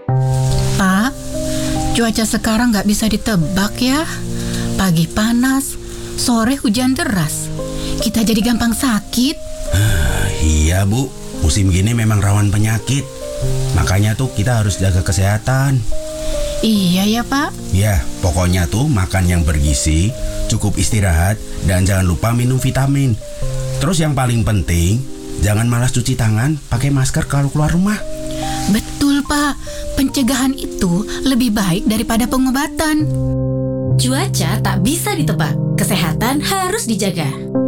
Pak, cuaca sekarang nggak bisa ditebak ya. Pagi panas, sore hujan deras. Kita jadi gampang sakit. Iya Bu, musim gini memang rawan penyakit. Makanya tuh kita harus jaga kesehatan. Iya ya Pak. Ya, pokoknya tuh makan yang bergizi, cukup istirahat, dan jangan lupa minum vitamin. Terus yang paling penting, jangan malas cuci tangan, pakai masker kalau keluar rumah. Betul Pak, pencegahan itu lebih baik daripada pengobatan. Cuaca tak bisa ditebak, kesehatan harus dijaga.